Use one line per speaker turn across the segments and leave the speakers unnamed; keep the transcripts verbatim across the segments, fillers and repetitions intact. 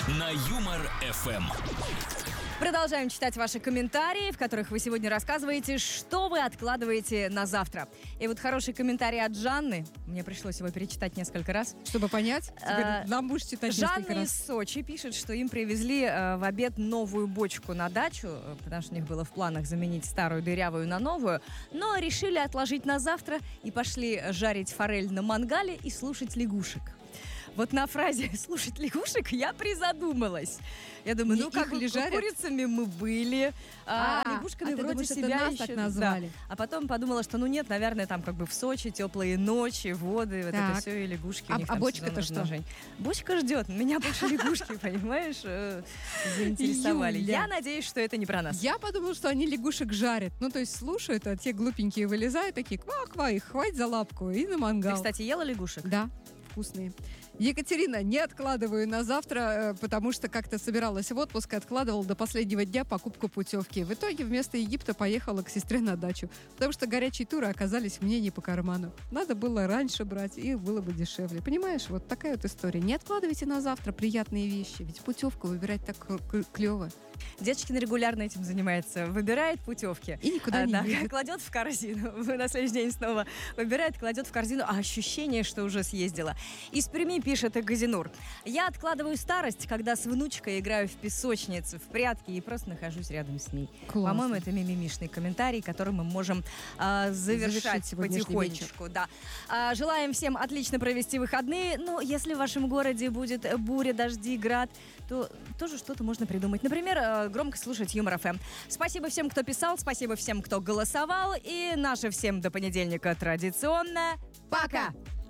на Юмор эф эм.
Продолжаем читать ваши комментарии, в которых вы сегодня рассказываете, что вы откладываете на завтра. И вот хороший комментарий от Жанны. Мне пришлось его перечитать несколько раз.
Чтобы понять, теперь нам будешь читать несколько
Жанна
раз.
из Сочи пишет, что им привезли э, в обед новую бочку на дачу, э, потому что у них было в планах заменить старую дырявую на новую, но решили отложить на завтра и пошли жарить форель на мангале и слушать лягушек. Вот на фразе «слушать лягушек» я призадумалась. Я думаю,
Не
ну как
их ли жарят?
курицами мы были, а,
А,
лягушками
а ты
вроде
думаешь, это
себя
нас
еще...
так назвали?
Да. А потом подумала, что ну нет, наверное, там как бы в Сочи теплые ночи, воды, вот это
Так.
все, и лягушки.
А-
у них
а
там
бочка-то
сезон
что?
размножения. Бочка ждет, меня больше лягушки, понимаешь, э, заинтересовали.
Юля.
Я надеюсь, что это не про нас.
Я подумала, что они лягушек жарят. Ну, то есть слушают, а те глупенькие вылезают, такие ква-ква, их хватит за лапку и на
Ты,
мангал.
кстати, ела лягушек?
Да, вкусные. Екатерина, не откладываю на завтра, э, потому что как-то собиралась в отпуск и откладывала до последнего дня покупку путевки. В итоге вместо Египта поехала к сестре на дачу, потому что горячие туры оказались мне не по карману. Надо было раньше брать, и было бы дешевле. Понимаешь, вот такая вот история. Не откладывайте на завтра приятные вещи, ведь путевку выбирать так клево.
Дедушкин регулярно этим занимается. Выбирает путевки.
И никуда
А,
не
да,
едет.
кладет в корзину. На следующий день снова выбирает, кладет в корзину. А ощущение, что уже съездила. Из Перми пишет Газинур. Я откладываю старость, когда с внучкой играю в песочнице, в прятки и просто нахожусь рядом с ней.
Классно.
По-моему, это мимимишный комментарий, которым мы можем а, завершать
Завершить сегодняшний
потихонечку. Да. А, желаем всем отлично провести выходные. Но если в вашем городе будет буря, дожди, град, то тоже что-то можно придумать. Например, э, громко слушать Юмор эф эм. Спасибо всем, кто писал, спасибо всем, кто голосовал. И наше всем до понедельника традиционное пока!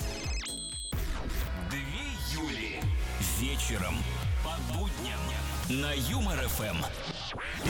Две Юли. Вечером по будням на Юмор эф эм.